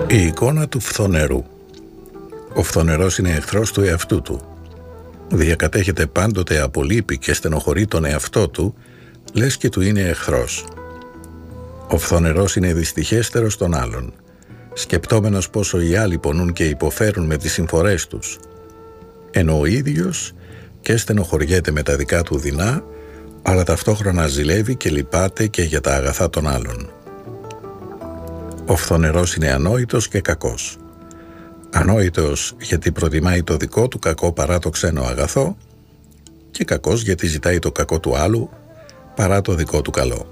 Η εικόνα του φθονερού. Ο φθονερός είναι εχθρός του εαυτού του. Διακατέχεται πάντοτε από λύπη και στενοχωρεί τον εαυτό του, λες και του είναι εχθρός. Ο φθονερός είναι δυστυχέστερος των άλλων, σκεπτόμενος πόσο οι άλλοι πονούν και υποφέρουν με τις συμφορές τους, ενώ ο ίδιος και στενοχωριέται με τα δικά του δεινά, αλλά ταυτόχρονα ζηλεύει και λυπάται και για τα αγαθά των άλλων. Ο φθονερός είναι ανόητος και κακός. Ανόητος γιατί προτιμάει το δικό του κακό παρά το ξένο αγαθό, και κακός γιατί ζητάει το κακό του άλλου παρά το δικό του καλό.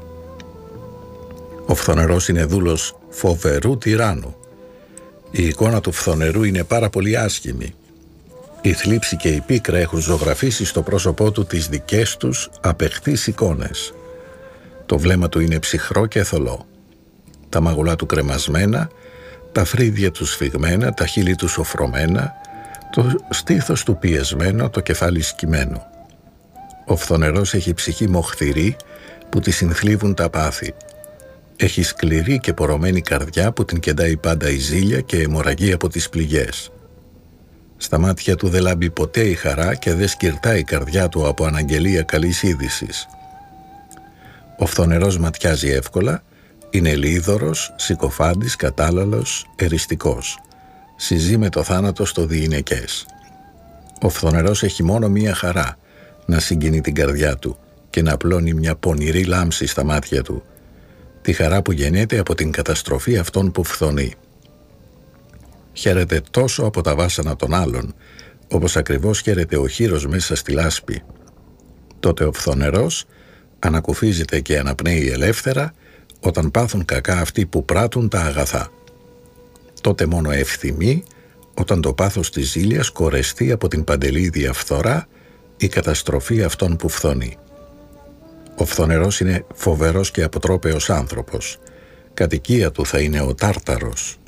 Ο φθονερός είναι δούλος φοβερού τυράννου. Η εικόνα του φθονερού είναι πάρα πολύ άσχημη. Η θλίψη και η πίκρα έχουν ζωγραφίσει στο πρόσωπό του τις δικές τους απεχθείς εικόνες. Το βλέμμα του είναι ψυχρό και θολό. Τα μάγουλά του κρεμασμένα, τα φρύδια του σφιγμένα, τα χείλη του σοφρωμένα, το στήθος του πιεσμένο, το κεφάλι σκυμμένο. Ο φθονερός έχει ψυχή μοχθηρή που τη συνθλίβουν τα πάθη. Έχει σκληρή και πορωμένη καρδιά που την κεντάει πάντα η ζήλια και αιμορραγεί από τις πληγές. Στα μάτια του δεν λάμπει ποτέ η χαρά και δεν σκυρτάει η καρδιά του από αναγγελία καλής είδησης. Ο φθονερός ματιάζει εύκολα, είναι λίδωρος, συκοφάντης, κατάλλαλος, εριστικός. Συζεί με το θάνατο στο διηνεκές. Ο φθονερός έχει μόνο μία χαρά, να συγκινεί την καρδιά του και να απλώνει μια πονηρή λάμψη στα μάτια του. Τη χαρά που γεννιέται από την καταστροφή αυτών που φθονεί. Χαίρεται τόσο από τα βάσανα των άλλων, όπως ακριβώς χαίρεται ο χήρος μέσα στη λάσπη. Τότε ο φθονερός ανακουφίζεται και αναπνέει ελεύθερα όταν πάθουν κακά αυτοί που πράττουν τα αγαθά. Τότε μόνο ευθυμεί όταν το πάθος της ζήλιας κορεστεί από την παντελή διαφθορά η καταστροφή αυτών που φθονεί. Ο φθονερός είναι φοβερός και αποτρόπαιος άνθρωπος. Κατοικία του θα είναι ο Τάρταρος.